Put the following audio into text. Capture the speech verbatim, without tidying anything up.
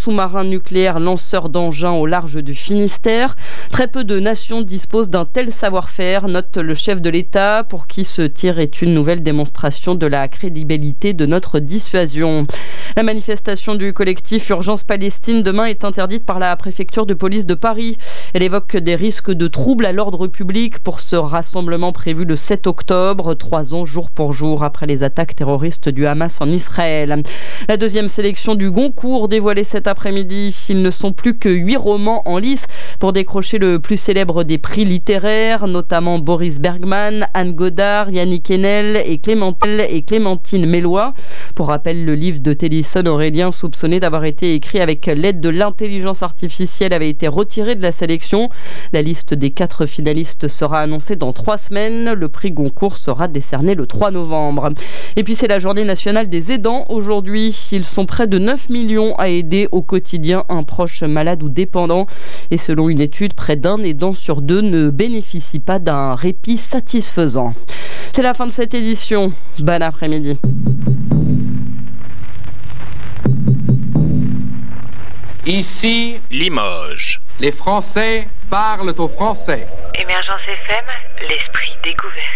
sous-marin nucléaire lanceur d'engins au large du Finistère. Très peu de nations disposent d'un tel savoir-faire, note le chef de l'État, pour qui ce tir est une nouvelle démonstration de la crédibilité de notre dissuasion. La manifestation du collectif Urgence Palestine demain est interdite par la préfecture de police de Paris. Elle évoque des risques de troubles à l'ordre public pour ce rassemblement prévu le sept octobre, trois ans jour pour jour après les attaques terroristes du Hamas en Israël. La deuxième sélection du Goncourt dévoilée cet après-midi. Ils ne sont plus que huit romans en lice pour décrocher le plus célèbre des prix littéraires, notamment Boris Bergman, Anne Godard, Yannick Enel et Clémentine, et Clémentine Mélois. Pour rappel, le livre de Tennyson Aurélien, soupçonné d'avoir été écrit avec l'aide de l'intelligence artificielle, avait été retiré de la sélection. La liste des quatre finalistes sera annoncée dans trois semaines. Le prix Goncourt sera décerné le trois novembre. Et puis c'est la journée nationale des aidants aujourd'hui. Ils sont près de neuf millions à aider au quotidien un proche malade ou dépendant. Et selon une étude, près d'un aidant sur deux ne bénéficie pas d'un répit satisfaisant. C'est la fin de cette édition. Bon après-midi. Ici, Limoges. les Français parlent au français. Émergence F M, l'esprit découvert.